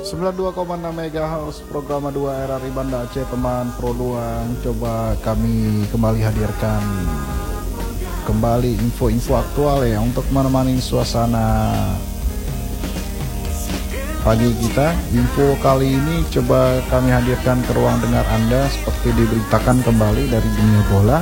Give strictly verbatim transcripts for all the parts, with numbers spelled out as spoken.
sembilan puluh dua koma enam megahertz program dua R R I Banda Aceh, teman Pro dua. Coba kami kembali hadirkan kembali info-info aktual ya untuk menemani suasana pagi kita. Info kali ini coba kami hadirkan ke ruang dengar Anda seperti diberitakan kembali dari dunia bola.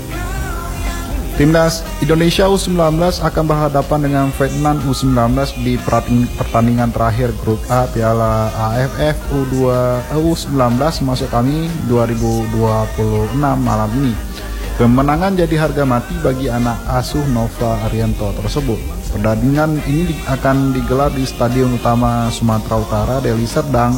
Timnas Indonesia U sembilan belas akan berhadapan dengan Vietnam U sembilan belas di pertandingan terakhir grup A Piala A F F U dua U sembilan belas masuk kami dua ribu dua puluh enam malam ini. Kemenangan jadi harga mati bagi anak asuh Nova Arianto tersebut. Pertandingan ini akan digelar di Stadion Utama Sumatera Utara, Deli Serdang.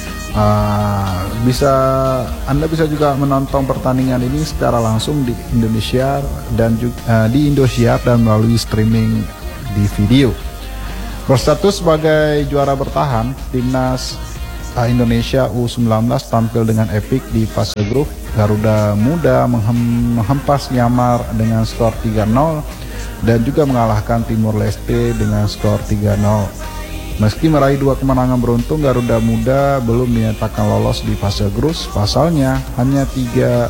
Uh, bisa Anda bisa juga menonton pertandingan ini secara langsung di Indonesia dan juga uh, di Indosiar dan melalui streaming di video. Berstatus sebagai juara bertahan, timnas uh, Indonesia U sembilan belas tampil dengan epik di fase grup. Garuda Muda menghem menghempas Myanmar dengan skor tiga nol dan juga mengalahkan Timor Leste dengan skor tiga nol. Meski meraih dua kemenangan beruntung, Garuda Muda belum dinyatakan lolos di fase grup. Pasalnya, hanya tiga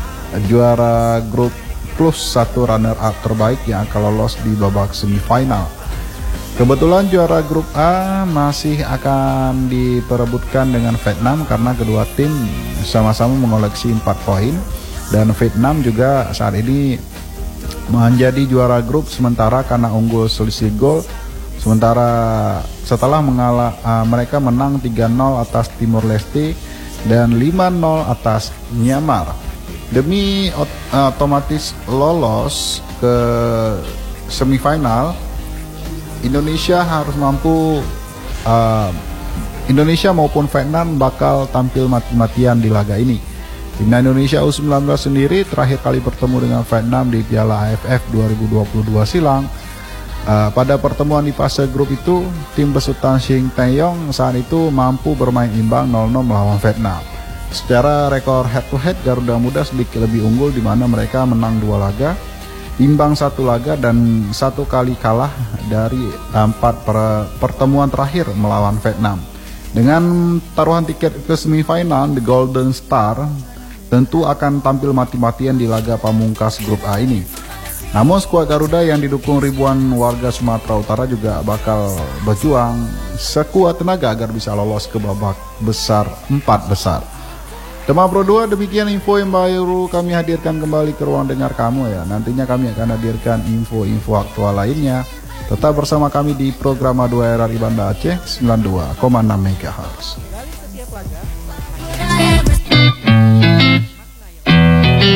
juara grup plus satu runner-up terbaik yang akan lolos di babak semifinal. Kebetulan juara grup A masih akan diperebutkan dengan Vietnam karena kedua tim sama-sama mengoleksi empat poin. Dan Vietnam juga saat ini menjadi juara grup sementara karena unggul selisih gol. Sementara setelah mengalah, uh, mereka menang tiga nol atas Timor Leste dan lima nol atas Myanmar. Demi ot otomatis lolos ke semifinal, Indonesia harus mampu uh, Indonesia maupun Vietnam bakal tampil mati-matian di laga ini. Timnas Indonesia U sembilan belas sendiri terakhir kali bertemu dengan Vietnam di Piala A F F dua ribu dua puluh dua silam. Uh, pada pertemuan di fase grup itu, tim besutan Shin Tae-yong saat itu mampu bermain imbang nol nol melawan Vietnam. Secara rekor head-to-head, Garuda Muda sedikit lebih unggul di mana mereka menang dua laga, imbang satu laga dan satu kali kalah dari empat per pertemuan terakhir melawan Vietnam. Dengan taruhan tiket ke semifinal, The Golden Star tentu akan tampil mati-matian di laga pamungkas grup A ini. Namun skuad Garuda yang didukung ribuan warga Sumatera Utara juga bakal berjuang sekuat tenaga agar bisa lolos ke babak besar empat besar. Teman Pro dua, demikian info yang baru kami hadirkan kembali ke ruang dengar kamu ya. Nantinya kami akan hadirkan info-info aktual lainnya. Tetap bersama kami di program dua R R I Banda Aceh sembilan puluh dua koma enam megahertz.